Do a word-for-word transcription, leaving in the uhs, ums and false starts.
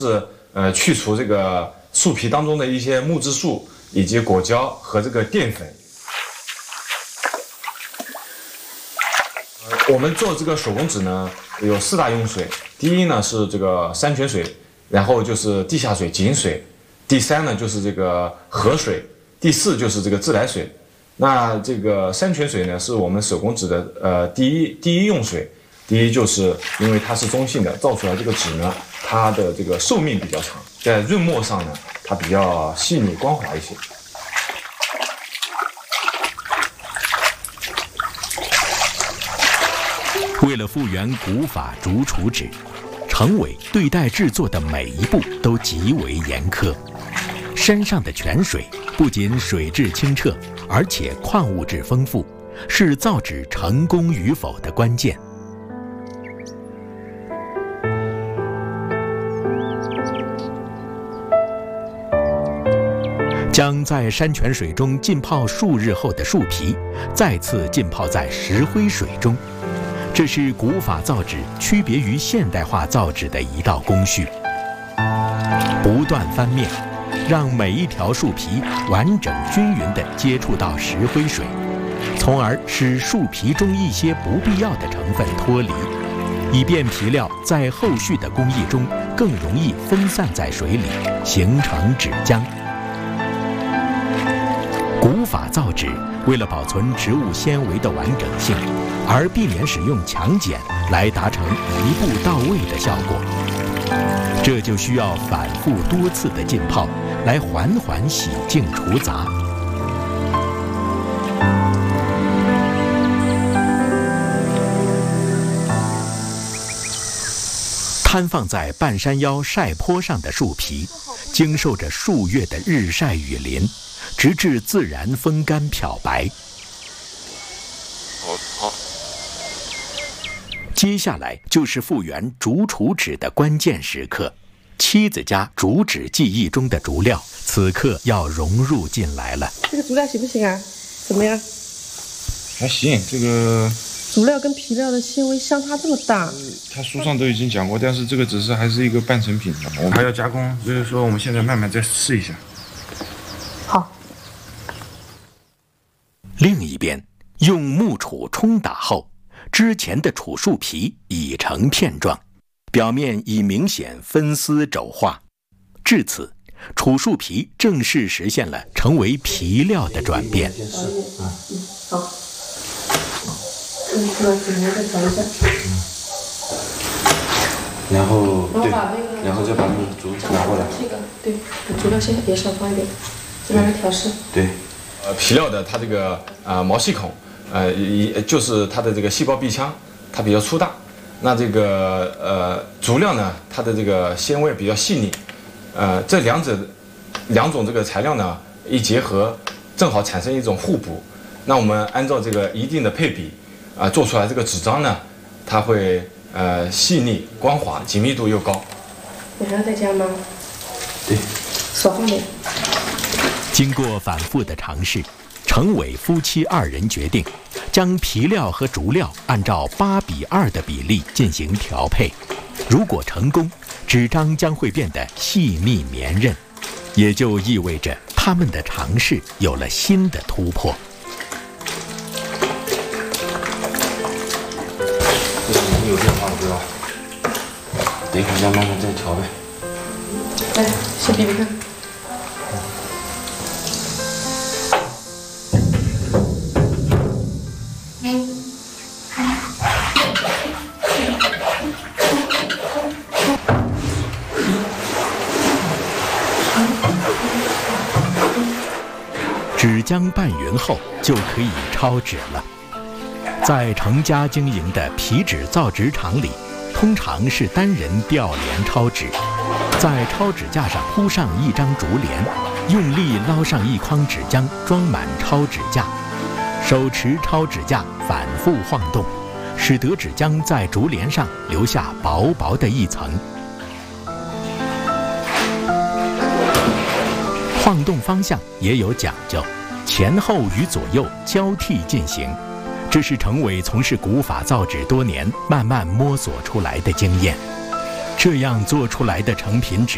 是呃去除这个树皮当中的一些木质素以及果胶和这个淀粉。呃、我们做这个手工纸呢有四大用水，第一呢是这个山泉水，然后就是地下水、井水，第三呢就是这个河水，第四就是这个自来水。那这个山泉水呢是我们手工纸的呃第一第一用水。第一就是因为它是中性的，造出来这个纸呢，它的这个寿命比较长，在润墨上呢，它比较细腻光滑一些。 为了复原古法竹储纸，程伟对待制作的每一步都极为严苛。山上的泉水不仅水质清澈，而且矿物质丰富，是造纸成功与否的关键。将在山泉水中浸泡数日后的树皮，再次浸泡在石灰水中，这是古法造纸区别于现代化造纸的一道工序。不断翻面，让每一条树皮完整均匀地接触到石灰水，从而使树皮中一些不必要的成分脱离，以便皮料在后续的工艺中更容易分散在水里，形成纸浆。古法造纸为了保存植物纤维的完整性，而避免使用强碱来达成一步到位的效果，这就需要反复多次的浸泡来缓缓洗净除杂。摊放在半山腰晒坡上的树皮，经受着数月的日晒雨淋，直至自然风干漂白。 好，好。 接下来就是复原竹储纸的关键时刻，妻子家竹纸技艺中的竹料，此刻要融入进来了。 这个竹料行不行啊？怎么样？ 还行，这个竹料跟皮料的纤维相差这么大。 他书上都已经讲过，但是这个只是还是一个半成品，我们还要加工，所以说我们现在慢慢再试一下。 好。 另一边，用木杵冲打后，之前的杵树皮已成片状，表面已明显分丝轴化。至此，杵树皮正式实现了成为皮料的转变。 嗯，好。嗯，再调一下。 然后对，然后再把那个竹拿过来。 这个对，竹料先别少放一点，再慢慢调试。 对。 呃，皮料的它这个呃毛细孔，呃，也就是它的这个细胞壁腔，它比较粗大。那这个呃竹料呢，它的这个纤维比较细腻。呃，这两者两种这个材料呢一结合，正好产生一种互补。那我们按照这个一定的配比啊、呃，做出来这个纸张呢，它会呃细腻、光滑，紧密度又高。 你还要再加吗？ 对， 少放点。 经过反复的尝试，程伟夫妻二人决定将皮料和竹料按照八比二的比例进行调配。如果成功，纸张将会变得细密绵韧，也就意味着他们的尝试有了新的突破。 这个有变化了，对吧？等一会儿再慢慢再调呗。 来，先比比看。 纸浆拌匀后就可以抄纸了。在程家经营的皮纸造纸厂里，通常是单人吊帘抄纸，在抄纸架上铺上一张竹帘，用力捞上一筐纸浆装满抄纸架，手持抄纸架反复晃动，使得纸浆在竹帘上留下薄薄的一层。晃动方向也有讲究，前后与左右交替进行，这是程伟从事古法造纸多年慢慢摸索出来的经验。这样做出来的成品纸